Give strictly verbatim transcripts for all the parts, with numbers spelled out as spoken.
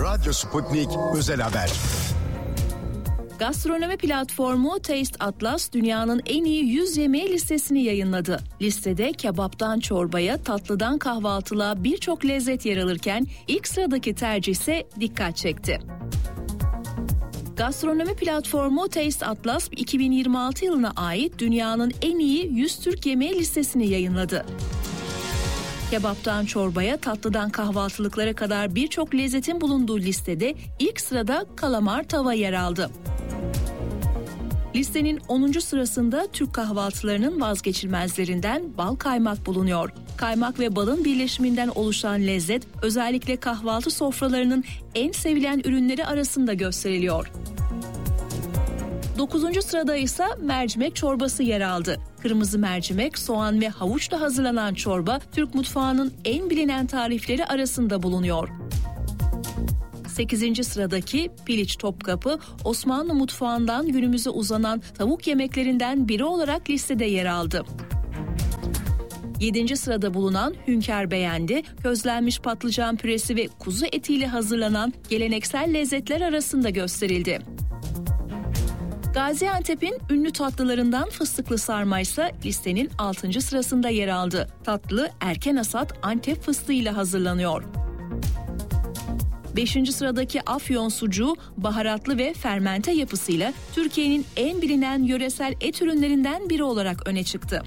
Radyo Sputnik Özel Haber. Gastronomi platformu Taste Atlas dünyanın en iyi yüz yemeği listesini yayınladı. Listede kebaptan çorbaya, tatlıdan kahvaltılığa birçok lezzet yer alırken ilk sıradaki tercih ise dikkat çekti. Gastronomi platformu Taste Atlas iki bin yirmi altı yılına ait dünyanın en iyi yüz Türk yemeği listesini yayınladı. Kebaptan çorbaya, tatlıdan kahvaltılıklara kadar birçok lezzetin bulunduğu listede ilk sırada kalamar tava yer aldı. Listenin onuncu sırasında Türk kahvaltılarının vazgeçilmezlerinden bal kaymak bulunuyor. Kaymak ve balın birleşiminden oluşan lezzet özellikle kahvaltı sofralarının en sevilen ürünleri arasında gösteriliyor. dokuzuncu sırada ise mercimek çorbası yer aldı. Kırmızı mercimek, soğan ve havuçla hazırlanan çorba Türk mutfağının en bilinen tarifleri arasında bulunuyor. sekizinci sıradaki piliç topkapı, Osmanlı mutfağından günümüze uzanan tavuk yemeklerinden biri olarak listede yer aldı. yedinci sırada bulunan hünkâr beğendi, közlenmiş patlıcan püresi ve kuzu etiyle hazırlanan geleneksel lezzetler arasında gösterildi. Gaziantep'in ünlü tatlılarından fıstıklı sarma ise listenin altıncı sırasında yer aldı. Tatlı erken hasat Antep fıstığıyla hazırlanıyor. beşinci sıradaki Afyon sucuğu baharatlı ve fermente yapısıyla Türkiye'nin en bilinen yöresel et ürünlerinden biri olarak öne çıktı.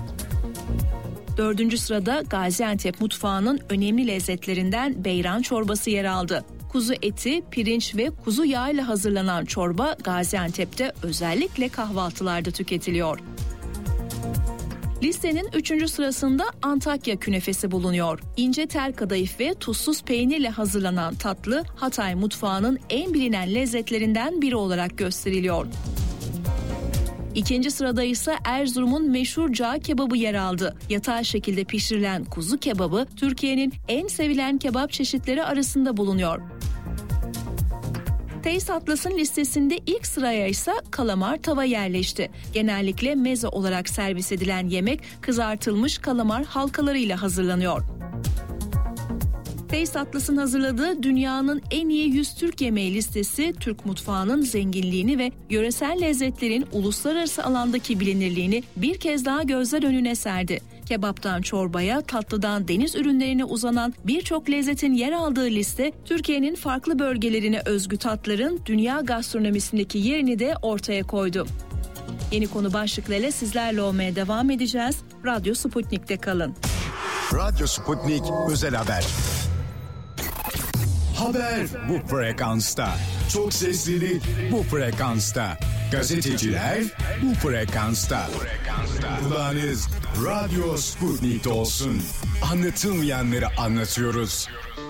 dördüncü sırada Gaziantep mutfağının önemli lezzetlerinden beyran çorbası yer aldı. Kuzu eti, pirinç ve kuzu yağı ile hazırlanan çorba Gaziantep'te özellikle kahvaltılarda tüketiliyor. Listenin üçüncü sırasında Antakya künefesi bulunuyor. İnce tel kadayıf ve tuzsuz peynirle hazırlanan tatlı Hatay mutfağının en bilinen lezzetlerinden biri olarak gösteriliyor. İkinci sırada ise Erzurum'un meşhur cağ kebabı yer aldı. Yatay şekilde pişirilen kuzu kebabı Türkiye'nin en sevilen kebap çeşitleri arasında bulunuyor. Taste Atlas'ın listesinde ilk sıraya ise kalamar tava yerleşti. Genellikle meze olarak servis edilen yemek kızartılmış kalamar halkalarıyla hazırlanıyor. Taste Atlas'ın hazırladığı dünyanın en iyi yüz Türk yemeği listesi Türk mutfağının zenginliğini ve yöresel lezzetlerin uluslararası alandaki bilinirliğini bir kez daha gözler önüne serdi. Kebaptan çorbaya, tatlıdan deniz ürünlerine uzanan birçok lezzetin yer aldığı liste, Türkiye'nin farklı bölgelerine özgü tatların dünya gastronomisindeki yerini de ortaya koydu. Yeni konu başlıklarıyla sizlerle olmaya devam edeceğiz. Radyo Sputnik'te kalın. Radyo Sputnik Özel Haber. Haber bu frekansta. Çok seslili bu frekansta. Gazeteciler bu frekansta. Kulağınız Radyo Sputnik'te olsun. Anlatılmayanları anlatıyoruz.